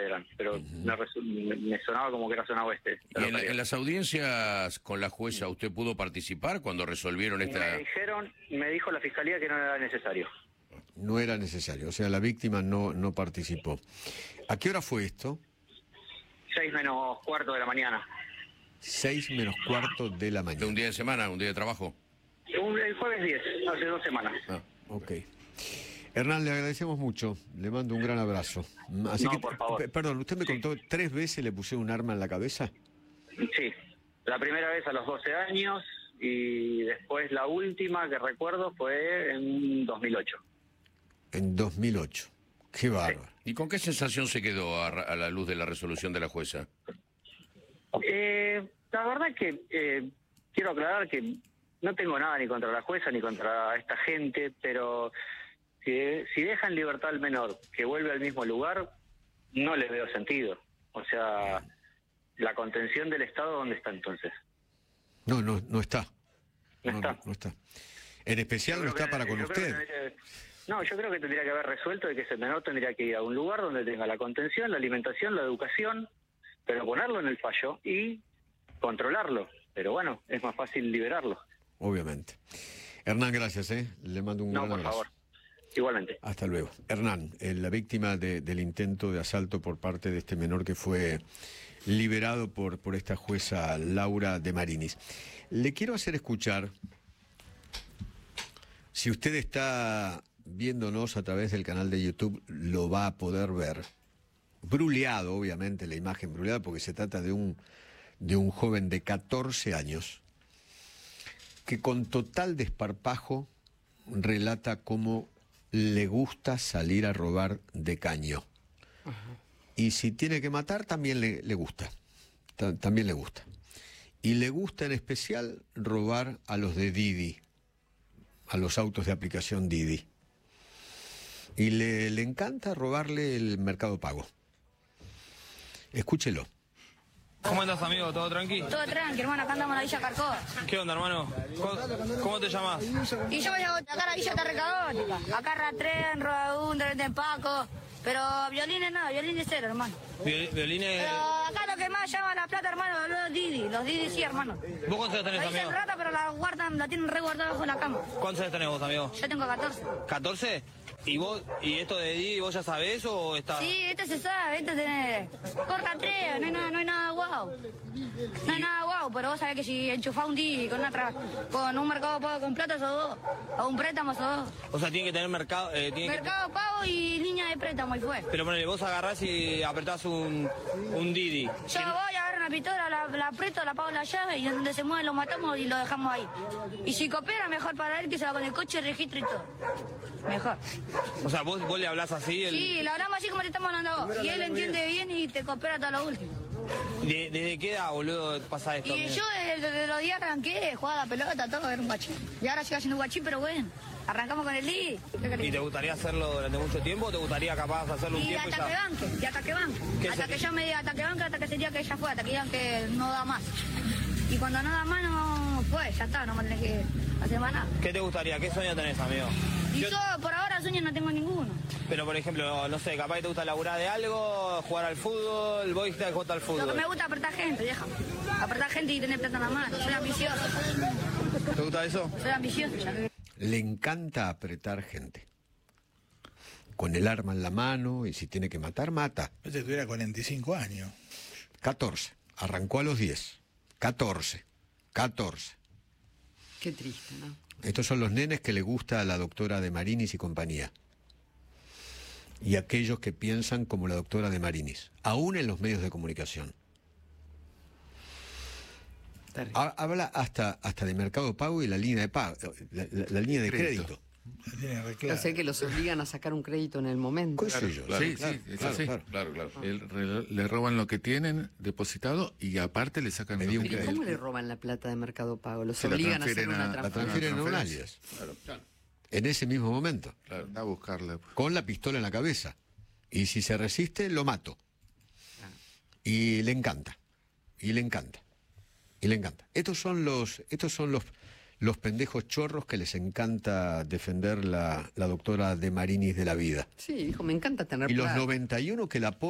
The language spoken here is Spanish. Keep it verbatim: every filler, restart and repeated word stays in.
eran, pero uh-huh. me, resu- me, me sonaba como que era zona oeste. ¿Y en, en las audiencias con la jueza usted pudo participar cuando resolvieron esta...? Me dijeron, me dijo la fiscalía que no era necesario. No era necesario, o sea, la víctima no, no participó. ¿A qué hora fue esto? Seis menos cuarto de la mañana. Seis menos cuarto de la mañana. ¿De un día de semana, un día de trabajo? Un, el jueves diez, hace dos semanas. Ah. Ok. Hernán, le agradecemos mucho, le mando un gran abrazo. Así no, que, por favor. Perdón, ¿usted me sí. contó tres veces le pusieron un arma en la cabeza? Sí, la primera vez a los doce años y después la última que recuerdo fue en dos mil ocho. En dos mil ocho. Qué bárbaro. Sí. ¿Y con qué sensación se quedó a, a la luz de la resolución de la jueza? Eh, la verdad que eh, quiero aclarar que no tengo nada ni contra la jueza ni contra esta gente, pero si, si dejan libertad al menor que vuelve al mismo lugar, no le veo sentido. O sea, la contención del Estado, ¿dónde está entonces? No, no, no está. No, no está. No, no está. En especial no está que, para con usted. Que, no, yo creo que tendría que haber resuelto de que ese menor tendría que ir a un lugar donde tenga la contención, la alimentación, la educación, pero ponerlo en el fallo y controlarlo. Pero bueno, es más fácil liberarlo. Obviamente. Hernán, gracias, ¿eh? Le mando un no, gran abrazo. No, por favor. Igualmente. Hasta luego. Hernán, eh, la víctima de, del intento de asalto por parte de este menor que fue liberado por, por esta jueza Laura de Marinis. Le quiero hacer escuchar, si usted está viéndonos a través del canal de YouTube, lo va a poder ver. Bruleado, obviamente, la imagen bruleada, porque se trata de un, de un joven de catorce años que con total desparpajo relata cómo le gusta salir a robar de caño. Ajá. Y si tiene que matar, también le, le gusta. Ta- también le gusta. Y le gusta en especial robar a los de Didi, a los autos de aplicación Didi. Y le, le encanta robarle el Mercado Pago. Escúchelo. ¿Cómo andas, amigo? ¿Todo tranqui? Todo tranqui, hermano, acá andamos en la Villa Carcó. ¿Qué onda, hermano? ¿Cómo, cómo te llamas? Y yo me llamo, acá la Villa está recagótica. Acá rastreen, roban, de venden paco. Pero violines no, violines cero, hermano. Viol, violines... Pero acá lo que más llama la plata, hermano, los Didi. Los Didi sí, hermano. ¿Vos cuántos años tenés, lo dicen amigo? rata, pero la guardan, la tienen reguardada bajo la cama. ¿Cuántos años tenés vos, amigo? Yo tengo catorce. ¿catorce? ¿Y vos, y esto de Didi, vos ya sabés o está...? Sí, este se sabe, este tiene... Por rastreo, no hay nada, no hay nada guau. No hay nada guau, pero vos sabés que si enchufás un Didi con, una tra... con un Mercado Pago con plata, sos dos. O un préstamo, sos dos. O sea, tiene que tener mercado... Eh, tiene Mercado que... Pago y línea de préstamo, y fue. Pero ponele, vos agarrás y apretás un, un Didi. Yo voy, agarro una pistola, la, la aprieto, la pago la llave y donde se mueve lo matamos y lo dejamos ahí. Y si coopera, mejor para él que se va con el coche, registro y todo. Mejor. O sea, vos, vos le hablás así... El... Sí, le hablamos así como te estamos hablando vos. Y él entiende bien y te coopera hasta lo último. ¿De, ¿Desde qué edad, boludo, pasa esto? Y yo desde, desde los días arranqué, jugaba la pelota, todo, era un guachín. Y ahora sigo haciendo un guachín, pero bueno. Arrancamos con el I. ¿Y te gustaría hacerlo durante mucho tiempo o te gustaría capaz hacerlo un y tiempo? hasta y que ya... banque, y hasta que banque. Hasta que yo me diga hasta que banque, hasta que ese día que ella fue, hasta que digan que no da más. Y cuando no da más, no fue, ya está, no me tenés que hacer más nada. ¿Qué te gustaría? ¿Qué sueño tenés, amigo? Y yo... yo por ahora sueños no tengo ninguno. Pero por ejemplo, no sé, capaz que te gusta laburar de algo, jugar al fútbol, vos dijiste que jugaste al fútbol. Lo que me gusta es apretar gente, vieja. Apretar gente y tener plata en la mano. Soy ambicioso. ¿Te gusta eso? Soy ambicioso, ya. Le encanta apretar gente. Con el arma en la mano y si tiene que matar, mata. Pensé que tuviera cuarenta y cinco años. catorce. Arrancó a los diez. catorce. catorce. Qué triste, ¿no? Estos son los nenes que le gusta a la doctora de Marinis y compañía. Y aquellos que piensan como la doctora de Marinis, aún en los medios de comunicación. Ha- Habla hasta, hasta de Mercado Pago y la línea de pago, la, la- la línea de crédito. Yo sé que los obligan a sacar un crédito en el momento. ¿Qué sé yo? Claro, Sí, sí, claro, es claro, así. claro. Claro, claro. El- re- le roban lo que tienen depositado y aparte le sacan Me lo dio que un Pero ¿y tienen. cómo le roban la plata de Mercado Pago? ¿Los Se la obligan a hacer transfieren una a- la La transferencia? transfieren a un transferencia. alias. Claro, claro. En ese mismo momento. Claro, a buscarla. Con la pistola en la cabeza. Y si se resiste, lo mato. Y le encanta. Y le encanta. Y le encanta. Estos son los, estos son los, los pendejos chorros que les encanta defender la, la doctora de Marinis de la vida. Sí, hijo, me encanta tener Y los plata. noventa y uno que la